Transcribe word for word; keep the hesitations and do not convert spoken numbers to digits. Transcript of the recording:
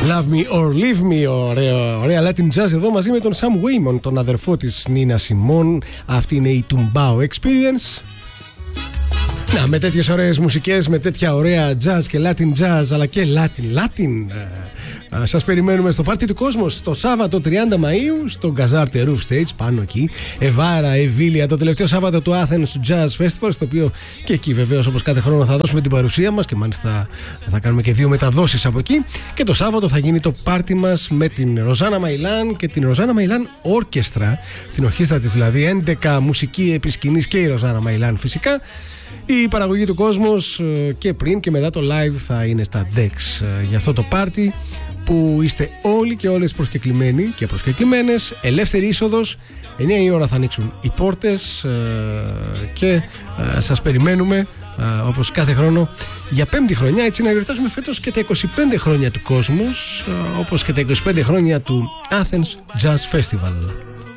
Love Me or Leave Me. Ωραία, ωραία Latin Jazz εδώ μαζί με τον Sam Waymon, τον αδερφό της Νίνα Σιμών. Αυτή είναι η Tumbao Experience. Να, με τέτοιες ωραίες μουσικές, με τέτοια ωραία jazz και Latin jazz, αλλά και Latin, Latin. Σας περιμένουμε στο πάρτι του Κόσμος το Σάββατο τριάντα Μαΐου στο Gazarte Roof Stage, πάνω εκεί. Εβάρα, Εβίλια, το τελευταίο Σάββατο του Athens Jazz Festival, στο οποίο και εκεί βεβαίως όπως κάθε χρόνο θα δώσουμε την παρουσία μας και μάλιστα θα κάνουμε και δύο μεταδόσεις από εκεί. Και το Σάββατο θα γίνει το πάρτι μας με την Ροζάνα Μαϊλάν και την Ροζάνα Μαϊλάν Όρκεστρα, την ορχήστρα της δηλαδή, έντεκα μουσική επί σκηνής και η Ροζάνα Μαϊλάν φυσικά. Η παραγωγή του Κόσμος και πριν και μετά το live θα είναι στα ντεξ για αυτό το πάρτι που είστε όλοι και όλες προσκεκλημένοι και προσκεκλημένες. Ελεύθερη είσοδος, εννιά η ώρα θα ανοίξουν οι πόρτες και σας περιμένουμε όπως κάθε χρόνο για πέμπτη χρονιά, έτσι να γιορτάσουμε φέτος και τα είκοσι πέντε χρόνια του Κόσμος, όπως και τα είκοσι πέντε χρόνια του Athens Jazz Festival.